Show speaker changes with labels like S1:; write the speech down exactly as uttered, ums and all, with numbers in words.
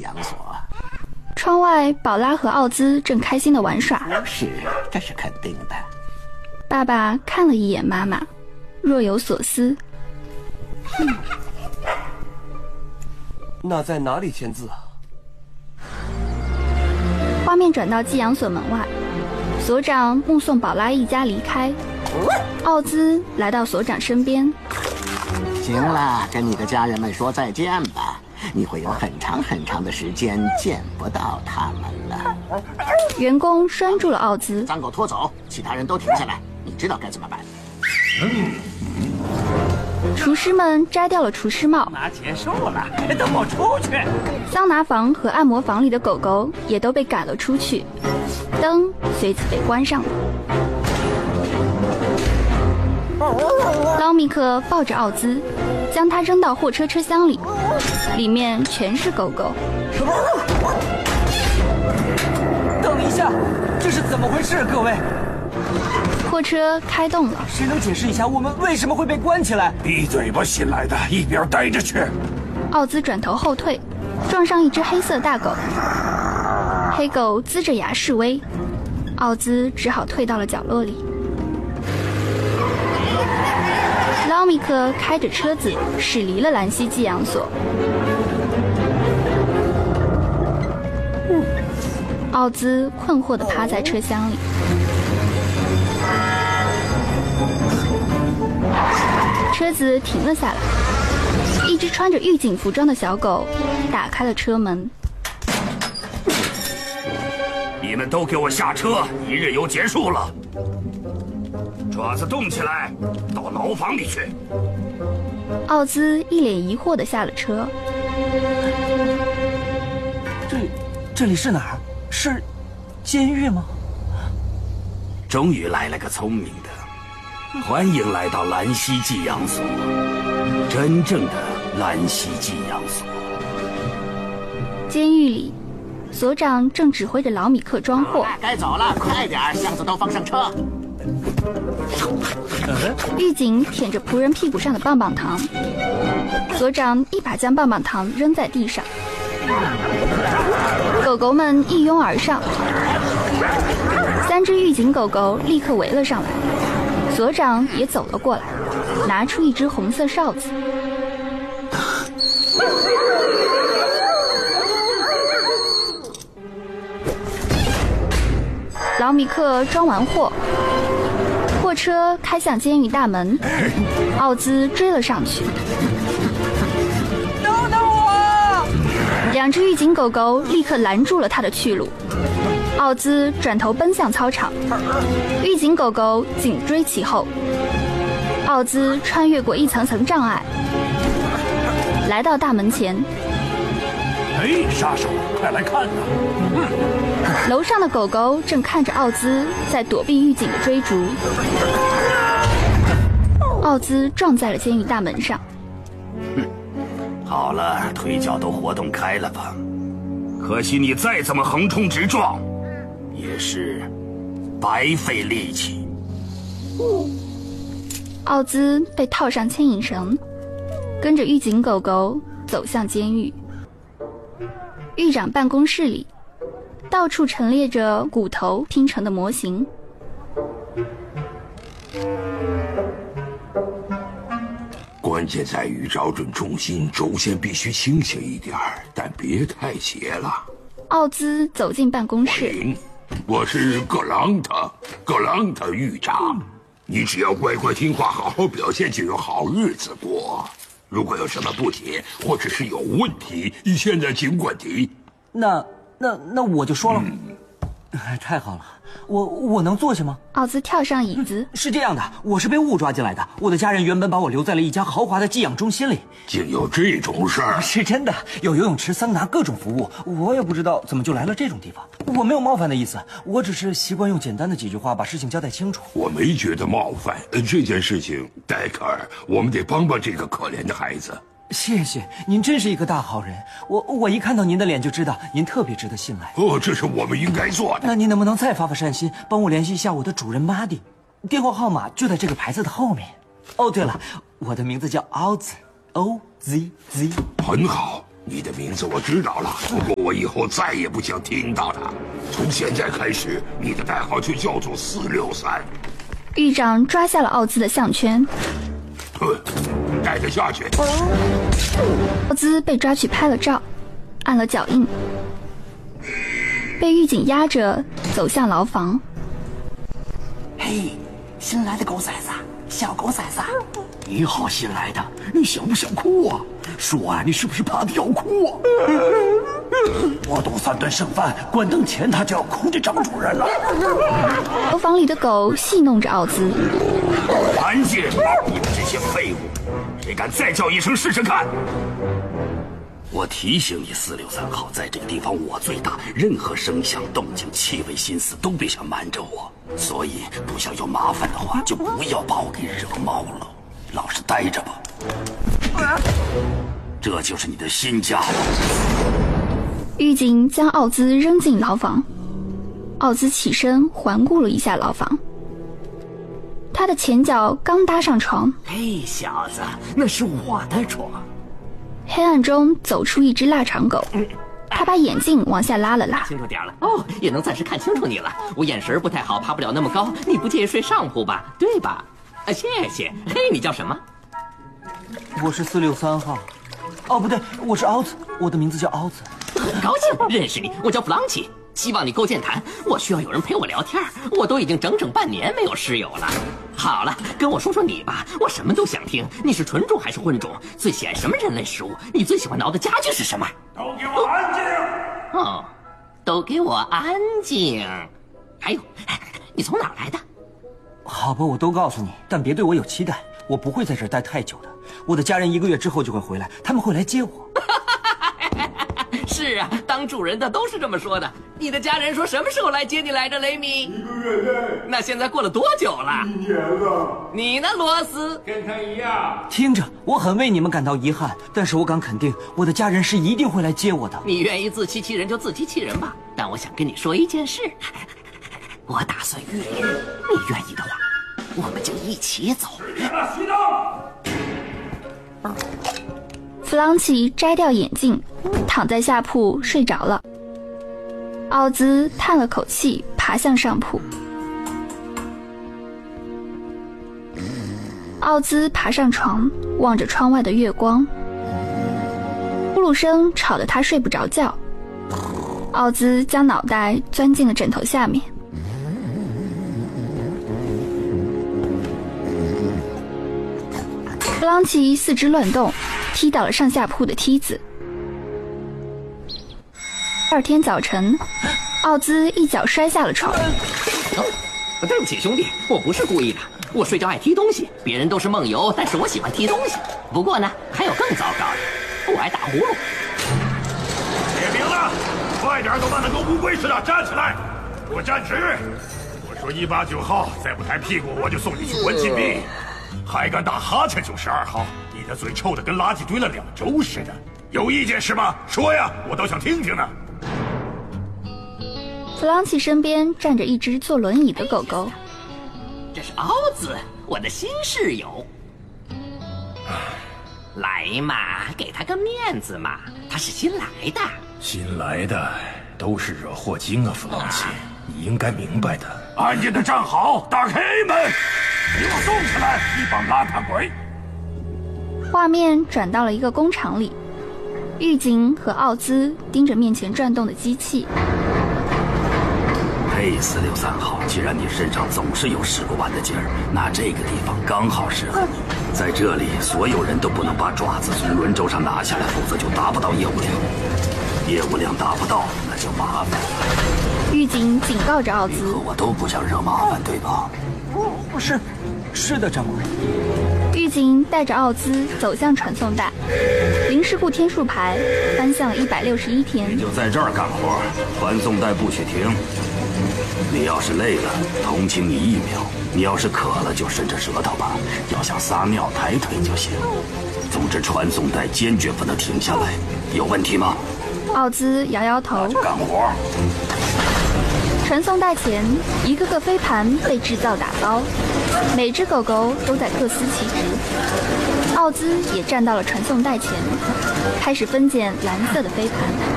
S1: 养所。
S2: 窗外，宝拉和奥兹正开心地玩耍。
S1: 是，这是肯定的。
S2: 爸爸看了一眼妈妈，若有所思。
S3: 嗯，那在哪里签字啊？
S2: 画面转到寄养所门外，所长目送宝拉一家离开。奥兹来到所长身边。
S1: 行了，跟你的家人们说再见吧。你会有很长很长的时间见不到他们了。
S2: 员工拴住了奥兹，
S1: 脏狗拖走，其他人都停下来。你知道该怎么办。
S2: 厨师们摘掉了厨师帽。
S4: 拿结束了，等我出去。
S2: 桑拿房和按摩房里的狗狗也都被赶了出去，灯随即被关上了。劳米克抱着奥兹，将他扔到货车车厢里，里面全是狗狗。
S4: 等一下，这是怎么回事，各位？
S2: 货车开动了，
S4: 谁能解释一下我们为什么会被关起来？
S5: 闭嘴吧，新来的，一边待着去！
S2: 奥兹转头后退，撞上一只黑色大狗，黑狗龇着牙示威，奥兹只好退到了角落里。劳米克开着车子驶离了兰西寄养所。奥兹困惑地趴在车厢里。车子停了下来，一只穿着狱警服装的小狗打开了车门。
S5: 你们都给我下车，一日游结束了。爪子动起来，到牢房里去。
S2: 奥兹一脸疑惑地下了车。
S4: 这这里是哪儿？是监狱吗？
S5: 终于来了个聪明的，欢迎来到兰西寄养所，真正的兰西寄养所。
S2: 监狱里，所长正指挥着劳米克装货。
S1: 该走了，快点，箱子都放上车。
S2: 狱警舔着仆人屁股上的棒棒糖，所长一把将棒棒糖扔在地上，狗狗们一拥而上，三只狱警狗狗立刻围了上来，所长也走了过来，拿出一只红色哨子。劳米克装完货，货车开向监狱大门，奥兹追了上去。
S4: 等等我！
S2: 两只狱警狗狗立刻拦住了他的去路。奥兹转头奔向操场，狱警狗狗紧追其后。奥兹穿越过一层层障碍，来到大门前。
S5: 哎，杀手，快来看呐！嗯
S2: 楼上的狗狗正看着奥兹在躲避狱警的追逐。奥兹撞在了监狱大门上。
S5: 哼，好了，腿脚都活动开了吧？可惜你再怎么横冲直撞，也是白费力气。
S2: 奥兹被套上牵引绳，跟着狱警狗狗走向监狱。狱长办公室里，到处陈列着骨头拼成的模型。
S6: 关键在于找准重心，轴线必须清醒一点，但别太斜了。
S2: 奥兹走进办公室。
S6: 我是格朗特，格朗特狱长。你只要乖乖听话，好好表现，就有好日子过。如果有什么不解，或者是有问题，你现在尽管提。
S4: 那那那我就说了。嗯太好了，我我能坐下吗？
S2: 奥兹跳上椅子。
S4: 是这样的，我是被误抓进来的。我的家人原本把我留在了一家豪华的寄养中心里。
S6: 竟有这种事儿？
S4: 是真的，有游泳池、桑拿各种服务。我也不知道怎么就来了这种地方。我没有冒犯的意思，我只是习惯用简单的几句话把事情交代清楚。
S6: 我没觉得冒犯。这件事情，戴克尔，我们得帮帮这个可怜的孩子。
S4: 谢谢，您真是一个大好人。我我一看到您的脸就知道您特别值得信赖。
S6: 哦，这是我们应该做的。
S4: 那您能不能再发发善心，帮我联系一下我的主人马蒂？电话号码就在这个牌子的后面。哦，对了，我的名字叫奥兹 ，O Z Z。
S6: 很好， 你的名字我知道了，不过我以后再也不想听到它。从现在开始，你的代号就叫做四六三。
S2: 狱长抓下了奥兹的项圈，
S6: 哼，带他下去。
S2: 奥兹被抓去拍了照，按了脚印，被狱警押着走向牢房。
S1: 嘿，新来的狗崽子，小狗崽子，你好，新来的，你想不想哭啊？说啊，你是不是怕的要哭啊？
S4: 我赌三顿剩饭，关灯前他就要哭着找主人了。
S2: 牢房里的狗戏弄着奥兹。
S5: 安静！你们这些废物，谁敢再叫一声试试看？我提醒你，四六三号，在这个地方我最大，任何声响、动静、气味、心思都别想瞒着我。所以，不想有麻烦的话，就不要把我给惹毛了，老实待着吧。这就是你的新家了。
S2: 狱警将奥兹扔进牢房，奥兹起身环顾了一下牢房，他的前脚刚搭上床，
S1: 嘿，小子，那是我的床。
S2: 黑暗中走出一只腊肠狗，他把眼镜往下拉了拉。
S7: 清楚点了哦，也能暂时看清楚你了。我眼神不太好，爬不了那么高，你不介意睡上铺吧？对吧？啊，谢谢。嘿，你叫什么？
S4: 我是四六三号。哦，不对，我是凹子，我的名字叫凹子。
S7: 很高兴认识你，我叫弗朗奇。希望你够健谈，我需要有人陪我聊天，我都已经整整半年没有室友了。好了，跟我说说你吧，我什么都想听。你是纯种还是混种？最喜爱什么人类食物？你最喜欢挠的家具是什么？
S6: 都给我安静！
S7: 哦，都给我安静。还有，你从哪儿来的？
S4: 好吧，我都告诉你，但别对我有期待，我不会在这儿待太久的。我的家人一个月之后就会回来，他们会来接我。
S7: 是啊，当主人的都是这么说的。你的家人说什么时候来接你来着，雷米？
S6: 一个月内。
S7: 那现在过了多久了？
S6: 一年了。
S7: 你呢，罗斯？
S6: 跟他一样。
S4: 听着，我很为你们感到遗憾，但是我敢肯定，我的家人是一定会来接我的。
S7: 你愿意自欺欺人就自欺欺人吧，但我想跟你说一件事，我打算越狱，你愿意的话，我们就一起走。
S6: 洗澡。
S2: 弗朗奇摘掉眼镜，躺在下铺睡着了。奥兹叹了口气，爬向上铺。奥兹爬上床，望着窗外的月光，呼噜声吵得他睡不着觉。奥兹将脑袋钻进了枕头下面。弗朗奇四肢乱动，踢倒了上下铺的梯子。第二天早晨，奥兹一脚摔下了床。
S7: 哦，对不起，兄弟，我不是故意的。我睡觉爱踢东西，别人都是梦游，但是我喜欢踢东西。不过呢，还有更糟糕的，我爱打呼噜。
S6: 点名了，快点，都慢得跟乌龟似的，站起来，给我站直。我说一八九号，再不抬屁股，我就送你去关禁闭。还敢打哈欠九十二号，你的嘴臭得跟垃圾堆了两周似的。有意见是吗？说呀，我倒想听听呢。
S2: 弗朗奇身边站着一只坐轮椅的狗狗。
S7: 这是凹子，我的新室友。来嘛，给他个面子嘛，他是新来的。
S8: 新来的都是惹祸精啊，弗朗奇，你应该明白的。
S6: 安静的站好，打开门，给我动起来，一帮邋遢鬼！
S2: 画面转到了一个工厂里，狱警和奥兹盯着面前转动的机器。
S5: 嘿，四六三号，既然你身上总是有使不完的劲儿，那这个地方刚好适合你。在这里，所有人都不能把爪子从轮轴上拿下来，否则就达不到业务量。业务量达不到，那就麻烦了。
S2: 狱警警告着奥兹：“
S5: 你和我都不想惹麻烦，对吧？”“
S4: 不是，是的，长官。”
S2: 狱警带着奥兹走向传送带，零事故天数牌翻向了一百六十一天。
S5: 你就在这儿干活，传送带不许停。你要是累了，同情你一秒；你要是渴了，就伸着舌头吧。要想撒尿，抬腿就行。总之，传送带坚决不能停下来。有问题吗？
S2: 奥兹摇摇头。
S5: 那就干活。
S2: 传送带前，一个个飞盘被制造打包，每只狗狗都在各司其职。奥奥兹也站到了传送带前，开始分拣蓝色的飞盘。